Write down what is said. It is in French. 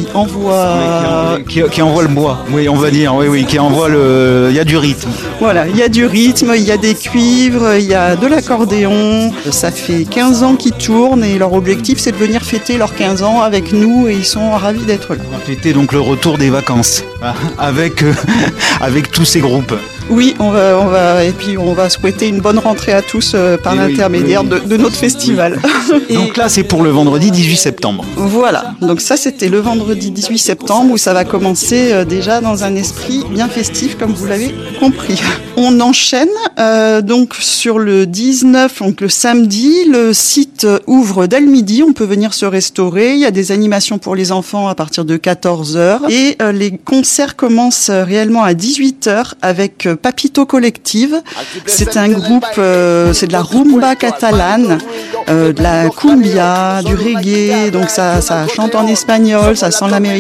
envoie... Qui envoie le bois, oui, on va dire, oui, qui envoie le... Il y a du rythme. Voilà, il y a du rythme, il y a des cuivres, il y a de l'accordéon. Ça fait 15 ans qu'ils tournent et leur objectif, c'est de venir fêter leurs 15 ans avec nous et ils sont ravis d'être là. Fêter donc le retour des vacances avec tous ces groupes. Oui, on va souhaiter une bonne rentrée à tous par l'intermédiaire de notre festival. Donc là, c'est pour le vendredi 18 septembre. Voilà, donc ça c'était le vendredi 18 septembre où ça va commencer déjà dans un esprit bien festif comme vous l'avez compris. On enchaîne donc sur le 19, donc le samedi, le site ouvre dès le midi, on peut venir se restaurer, il y a des animations pour les enfants à partir de 14h et les concerts commencent réellement à 18h avec Papito Collective. C'est un groupe, c'est de la rumba catalane, de la cumbia, du reggae, donc ça chante en espagnol, ça sent l'américain.